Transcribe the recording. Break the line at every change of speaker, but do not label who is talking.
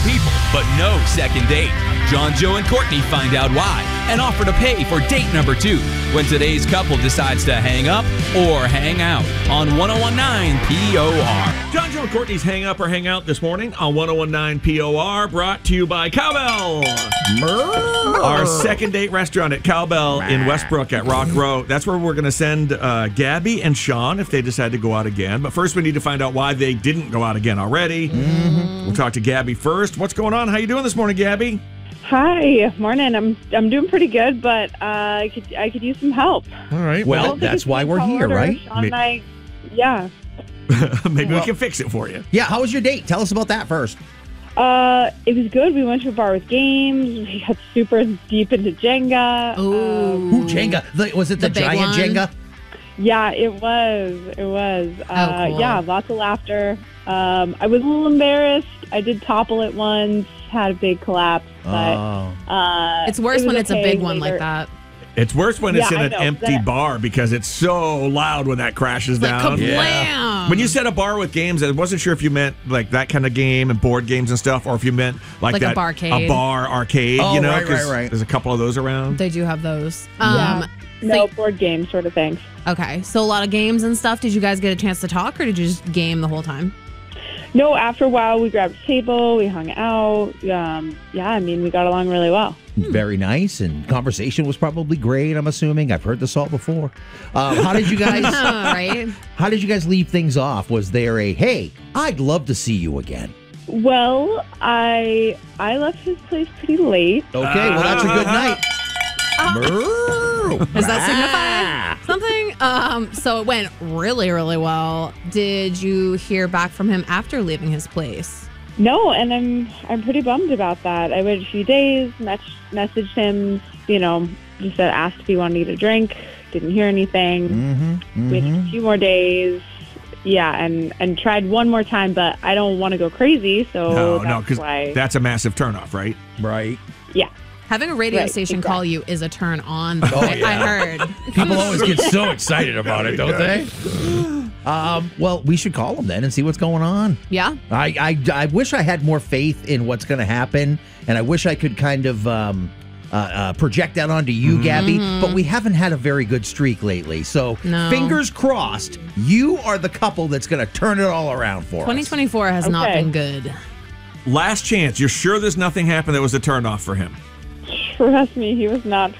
people, but no second date. John, Joe, and Courtney find out why and offer to pay for date number 2 when today's couple decides to hang up or hang out on 101.9 POR.
John, Joe, and Courtney's Hang Up or Hang Out this morning on 101.9 POR, brought to you by Cowbell. Our second date restaurant at Cowbell in Westbrook at Rock Row. That's where we're going to send Gabby and Sean if they decide to go out again. But first we need to find out why they didn't go out again already. We'll talk to Gabby first. What's going on? How you doing this morning, Gabby?
Hi, morning. I'm doing pretty good, but I could use some help.
All right.
Well, that's why we're here, right?
Sean and I, yeah.
Maybe we can fix it for you.
Yeah, how was your date? Tell us about that first.
It was good. We went to a bar with games. We got super deep into Jenga.
Ooh, Jenga. Was it the giant
one?
Jenga?
Yeah, it was.
Cool.
Yeah, lots of laughter. I was a little embarrassed. I did topple it once, had a big collapse. But,
It's worse
it was
when it's a
okay
big one
later.
like that.
It's worse when it's
Yeah,
in
I
an
know.
empty bar because it's so loud when that crashes
Like
down.
kablam!
When you said a bar with games, I wasn't sure if you meant like that kind of game and board games and stuff, or if you meant like
a
that
barcade.
a bar arcade.
Oh,
you know,
right,
'cause
right.
There's a couple of those around.
They do have those.
Yeah.
So-
No, board game sort of things.
Okay, so a lot of games and stuff. Did you guys get a chance to talk, or did you just game the whole time?
No, after a while, we grabbed a table, we hung out. Yeah, I mean, we got along really well.
Very nice, and conversation was probably great. I'm assuming. I've heard this all before. How did you guys?
Right?
How did you guys leave things off? Was there a hey? I'd love to see you again.
Well, I left his place pretty late.
Okay, well that's a good night.
Does that signify something? So it went really, really well. Did you hear back from him after leaving his place?
No, and I'm pretty bummed about that. I waited a few days, messaged him, just asked if he wanted to get a drink. Didn't hear anything. Waited a few more days. Yeah, and tried one more time, but I don't want to go crazy, so
No, because
why.
that's a massive turnoff, right?
Right.
Yeah.
Having a radio
Right,
station
exactly.
call you is a turn on.
Oh, yeah.
I heard.
People always get so excited about it, don't they? Well, we should call him then and see what's going on.
Yeah.
I wish I had more faith in what's going to happen, and I wish I could kind of project that onto you, Gabby, but we haven't had a very good streak lately. So
No.
fingers crossed, you are the couple that's going to turn it all around for us.
2024 has not
Okay.
been good.
Last chance. You're sure there's nothing happened that was a turnoff for him?
Trust me, he was not